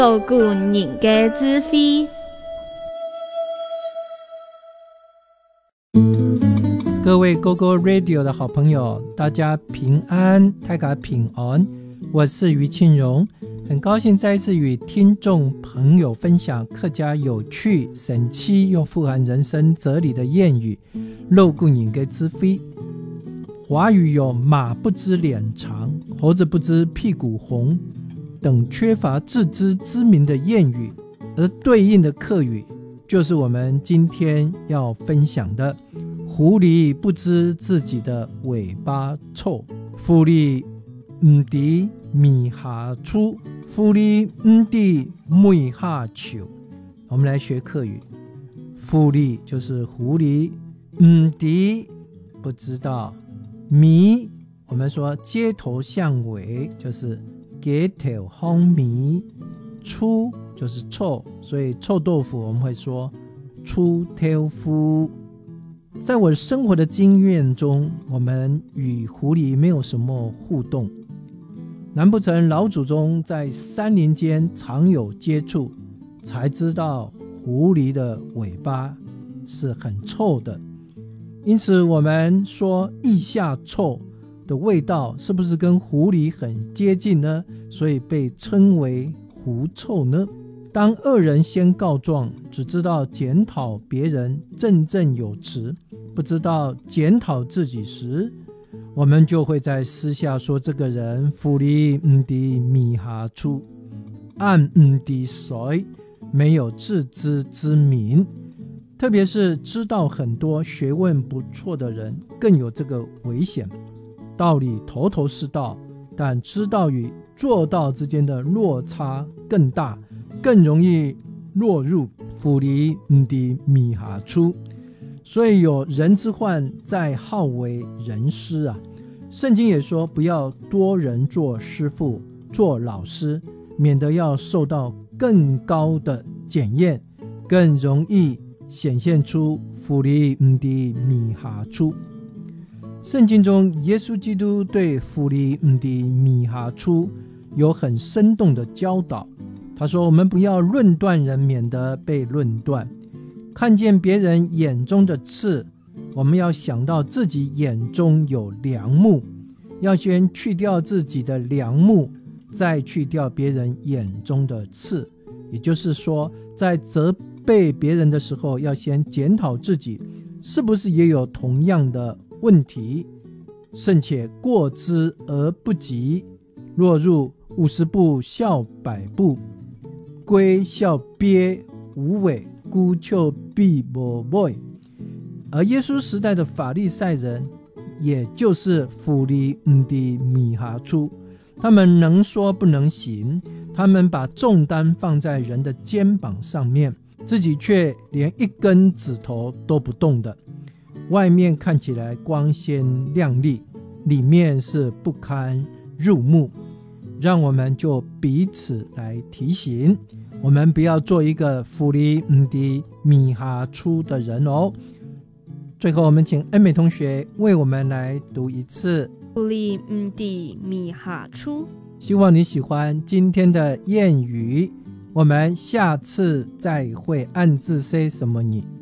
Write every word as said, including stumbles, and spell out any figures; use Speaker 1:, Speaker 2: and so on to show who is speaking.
Speaker 1: 照顾人家智慧。
Speaker 2: 各位 Go Go Radio 的好朋友，大家平安，大家平安，我是于庆荣，很高兴再一次与听众朋友分享客家有趣、神奇又富含人生哲理的谚语肉骨人家智慧。华语有马不知脸长，猴子不知屁股红等缺乏自知之明的谚语，而对应的客语就是我们今天要分享的狐狸不知自己的尾巴臭，狐狸不知米下出，狐狸不知尾下球。我们来学客语，狐狸就是狐狸，不知不知道，米我们说街头巷尾就是街头巷米，出就是臭，所以臭豆腐我们会说出豆腐。在我生活的经验中，我们与狐狸没有什么互动，难不成老祖宗在山林间常有接触，才知道狐狸的尾巴是很臭的？因此我们说腋下臭的味道是不是跟狐狸很接近呢？所以被称为狐臭呢？当恶人先告状，只知道检讨别人振振有词，不知道检讨自己时，我们就会在私下说这个人狐狸不知米下出，暗不知水，没有自知之明。特别是知道很多学问不错的人更有这个危险，道理头头是道，但知道与做到之间的落差更大，更容易落入狐狸不知米下出。所以有人之患在好为人师啊。圣经也说不要多人做师父做老师，免得要受到更高的检验，更容易显现出狐狸不知米下出。圣经中耶稣基督对狐狸不知米下出有很生动的教导。他说我们不要论断人，免得被论断。看见别人眼中的刺，我们要想到自己眼中有梁木，要先去掉自己的梁木，再去掉别人眼中的刺。也就是说，在责备别人的时候，要先检讨自己是不是也有同样的问题，甚且过之而不及，落入五十步笑百步，龟笑鳖无尾，孤丘必无尾。而耶稣时代的法利赛人，也就是狐狸不知米下出，他们能说不能行，他们把重担放在人的肩膀上面，自己却连一根指头都不动的，外面看起来光鲜亮丽，里面是不堪入目。让我们就彼此来提醒，我们不要做一个狐狸不知米下出的人哦。最后我们请恩美同学为我们来读一次
Speaker 1: 狐狸不知米下出。
Speaker 2: 希望你喜欢今天的谚语，我们下次再会。暗自 say 什么你